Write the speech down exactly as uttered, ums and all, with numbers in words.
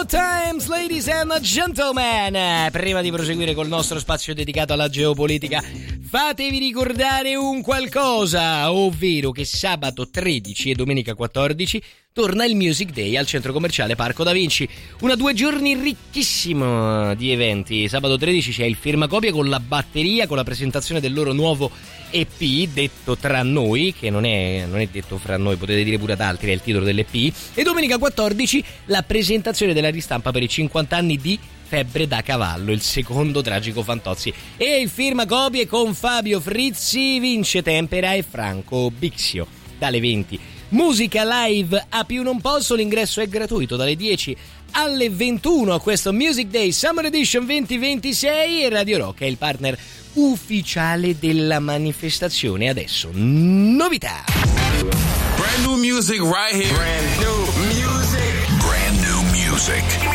Good times, ladies and gentlemen. Prima di proseguire col nostro spazio dedicato alla geopolitica, fatevi ricordare un qualcosa, ovvero che sabato tredici e domenica quattordici torna il Music Day al centro commerciale Parco da Vinci. Una due giorni ricchissimo di eventi. Sabato tredici c'è il firmacopie con la batteria, con la presentazione del loro nuovo E P, detto tra noi, che non è, non è detto fra noi, potete dire pure ad altri, è il titolo dell'E P. E domenica quattordici la presentazione della ristampa per i cinquanta anni di Febbre da Cavallo, il secondo tragico Fantozzi. E il firmacopie con Fabio Frizzi, Vince Tempera e Franco Bixio. Dalle venti. Musica live a più non posso, l'ingresso è gratuito dalle dieci alle ventuno a questo Music Day Summer Edition venti ventisei e Radio Rock è il partner ufficiale della manifestazione. Adesso novità. Brand new music right here. Brand new music. Brand new music.